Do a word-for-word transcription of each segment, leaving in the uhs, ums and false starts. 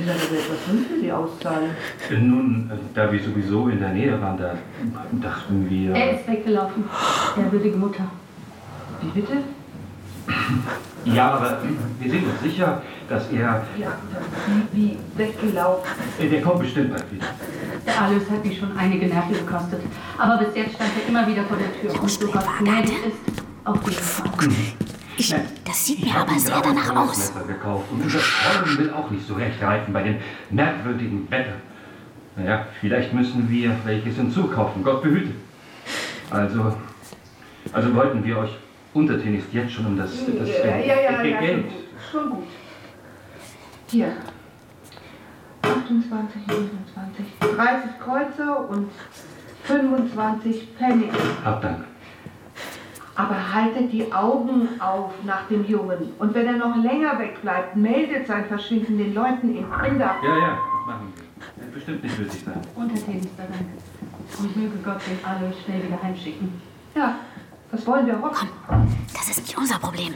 seine Welt, was würden wir Sie auszahlen? Nun, da wir sowieso in der Nähe waren, da dachten wir... Er ist weggelaufen, der würdige Mutter. Wie bitte? Ja, aber wir sind uns sicher, dass er... Ja, wie, wie weggelaufen? Der kommt bestimmt bald wieder. Der Alois hat mich schon einige Nerven gekostet. Aber bis jetzt stand er immer wieder vor der Tür. Und so Gott gnädig ist, auf jeden Fall. Ich, das sieht mir aber sehr ein danach graues aus. Messer gekauft und unser Träumen will auch nicht so recht reifen bei dem merkwürdigen Wetter. Naja, vielleicht müssen wir welches hinzukaufen, Gott behüte. Also, also wollten wir euch untertänigst jetzt schon um das, das ja, äh, ja, ja, äh, ja, Geld. Schon gut. Schon gut. Hier. achtundzwanzig, neunundzwanzig, dreißig Kreuzer und fünfundzwanzig Pfennig. Hab Dank. Aber haltet die Augen auf nach dem Jungen. Und wenn er noch länger wegbleibt, meldet sein Verschwinden den Leuten in Kinder. Ja, ja, das machen wir. Wird bestimmt nicht nötig sein. Untertänigster Dank. Und möge Gott den Alois schnell wieder heimschicken. Ja, das wollen wir hoffen. Das ist nicht unser Problem.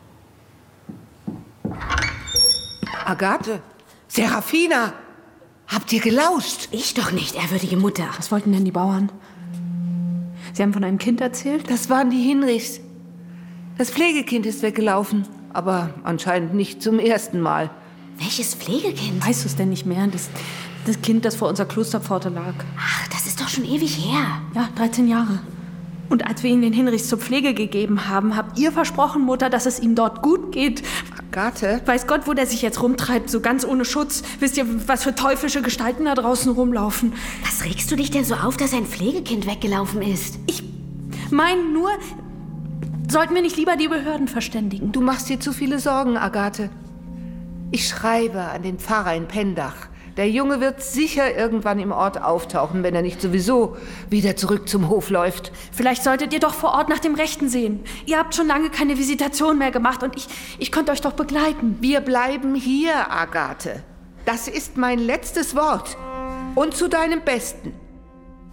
Agathe, Serafina, habt ihr gelauscht? Ich doch nicht, ehrwürdige Mutter. Was wollten denn die Bauern? Sie haben von einem Kind erzählt? Das waren die Hinrichs. Das Pflegekind ist weggelaufen, aber anscheinend nicht zum ersten Mal. Welches Pflegekind? Weißt du es denn nicht mehr? Das, das Kind, das vor unserer Klosterpforte lag. Ach, das ist doch schon ewig her. Ja, dreizehn Jahre. Und als wir ihn den Hinrichs zur Pflege gegeben haben, habt ihr versprochen, Mutter, dass es ihm dort gut geht. Agathe? Weiß Gott, wo der sich jetzt rumtreibt, so ganz ohne Schutz. Wisst ihr, was für teuflische Gestalten da draußen rumlaufen? Was regst du dich denn so auf, dass ein Pflegekind weggelaufen ist? Ich mein nur, sollten wir nicht lieber die Behörden verständigen? Du machst dir zu viele Sorgen, Agathe. Ich schreibe an den Pfarrer in Pendach. Der Junge wird sicher irgendwann im Ort auftauchen, wenn er nicht sowieso wieder zurück zum Hof läuft. Vielleicht solltet ihr doch vor Ort nach dem Rechten sehen. Ihr habt schon lange keine Visitation mehr gemacht und ich, ich konnte euch doch begleiten. Wir bleiben hier, Agathe. Das ist mein letztes Wort. Und zu deinem Besten.